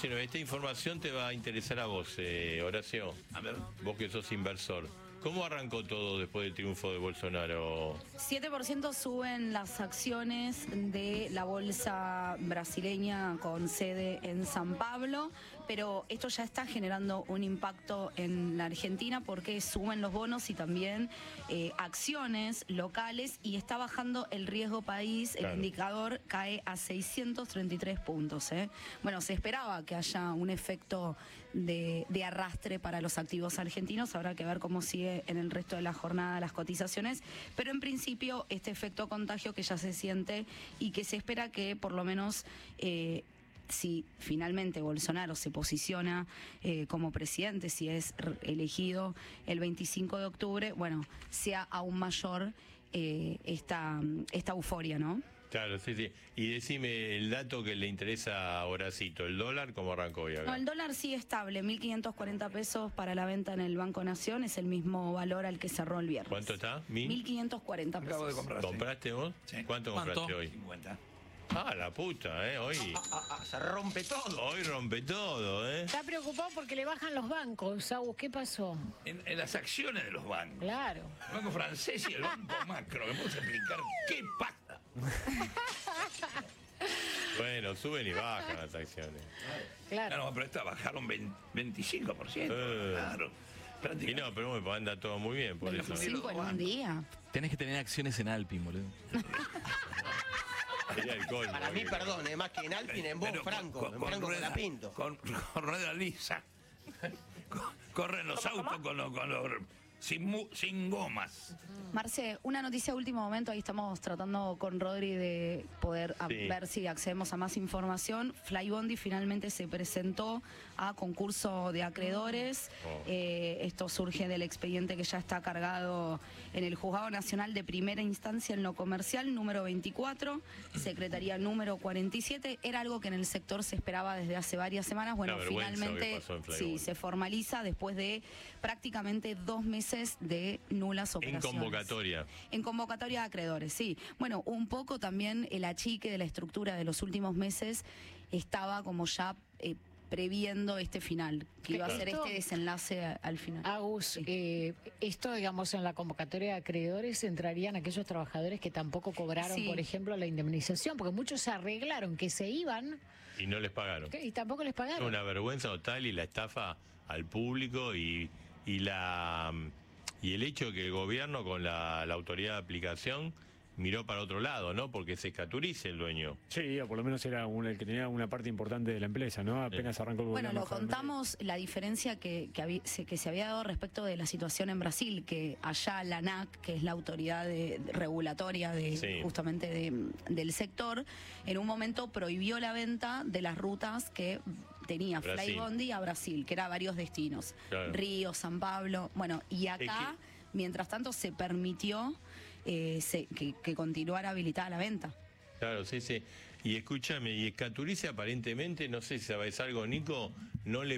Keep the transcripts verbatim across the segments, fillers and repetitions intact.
diecinueve. Esta información te va a interesar a vos, eh, Horacio. A ver. Vos que sos inversor. ¿Cómo arrancó todo después del triunfo de Bolsonaro? siete por ciento suben las acciones de la bolsa brasileña con sede en San Pablo, pero esto ya está generando un impacto en la Argentina porque suben los bonos y también eh, acciones locales y está bajando el riesgo país. El Claro. indicador cae a seiscientos treinta y tres puntos. ¿eh? Bueno, se esperaba que haya un efecto de, de arrastre para los activos argentinos. Habrá que ver cómo sigue en el resto de la jornada las cotizaciones, pero en principio este efecto contagio que ya se siente y que se espera que por lo menos eh, si finalmente Bolsonaro se posiciona eh, como presidente, si es elegido el veinticinco de octubre, bueno, sea aún mayor eh, esta, esta euforia, ¿no? Claro, sí, sí. Y decime el dato que le interesa a Horacito, el dólar, ¿cómo arrancó hoy acá? No, el dólar sigue estable, mil quinientos cuarenta pesos para la venta en el Banco Nación, es el mismo valor al que cerró el viernes. ¿Cuánto está? ¿Mil? mil quinientos cuarenta pesos. Acabo de comprar. sí. ¿Compraste vos? Sí. ¿Cuánto ¿Cuánto? compraste hoy? cincuenta. Ah, la puta, ¿eh? Hoy, Ah, ah, se rompe todo. hoy rompe todo, ¿eh? Está preocupado porque le bajan los bancos, Agus. ¿Qué pasó? En, en las acciones de los bancos. Claro. El banco francés y el banco macro. ¿Me puedes explicar qué pasa? Bueno, suben y bajan las acciones. Claro. No, pero esta bajaron veinte, veinticinco por ciento. Eh. Claro. Y Prácticamente. no, pero bueno, anda todo muy bien, por eso. veinticinco en un día. Tenés que tener acciones en Alpin, boludo. Sería el colmo, Para mí, que- perdón, es más que en Alpin, en vos, Pero Franco. con, en con Franco rueda, la pinto. con, con rueda lisa. Co- Corren los autos con los, con los sin, mu- sin gomas. Marce, una noticia de último momento, ahí estamos tratando con Rodri de poder a- Sí. ver si accedemos a más información. Flybondi finalmente se presentó a concurso de acreedores. Oh. Eh, esto surge del expediente que ya está cargado en el Juzgado Nacional de Primera Instancia en lo Comercial, número veinticuatro, Secretaría número cuarenta y siete. Era algo que en el sector se esperaba desde hace varias semanas. Bueno, Una vergüenza lo que finalmente pasó en sí, Flybondi. se formaliza después de prácticamente dos meses de nulas En operaciones. convocatoria. En convocatoria de acreedores, sí. Bueno, un poco también el achique de la estructura de los últimos meses estaba como ya eh, previendo este final, que iba a ser Esto- este desenlace a- al final. Agus, Sí. eh, esto, digamos, en la convocatoria de acreedores entrarían aquellos trabajadores que tampoco cobraron, Sí. por ejemplo, la indemnización, porque muchos se arreglaron que se iban Y no les pagaron. y tampoco les pagaron. Una vergüenza total y la estafa al público y, y la y el hecho de que el gobierno con la, la autoridad de aplicación miró para otro lado, ¿no? Porque se escaturice el dueño. Sí, o por lo menos era un- el que tenía una parte importante de la empresa, ¿no? Apenas arrancó el Bueno, gobierno. lo contamos, la diferencia que, que, habí- se, que se había dado respecto de la situación en Brasil, que allá la ANAC, que es la autoridad de- de- regulatoria de Sí. justamente de- del sector, en un momento prohibió la venta de las rutas que tenía Brasil. Flybondi a Brasil, que era varios destinos, Claro. Río, San Pablo, bueno, y acá, mientras tanto, se permitió eh, se- que, que continuara habilitada la venta. Claro, sí, sí. Y escúchame, y Escaturice aparentemente, no sé si sabes algo, Nico, no le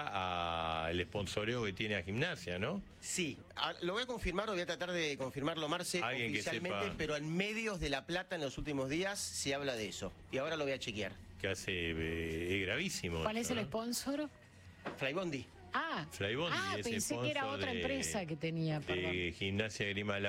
paga al sponsoreo que tiene a Gimnasia, ¿no? Sí, ah, lo voy a confirmar, o voy a tratar de confirmarlo, Marce, Alguien que oficialmente, sepa. pero en medios de La Plata en los últimos días se habla de eso. Y ahora lo voy a chequear. Que hace, eh, es gravísimo. ¿Cuál eso, es el ¿no? sponsor? Flybondi. Ah, Flybondi ah es pensé que era sponsor otra de- empresa que tenía, perdón. De Gimnasia Grima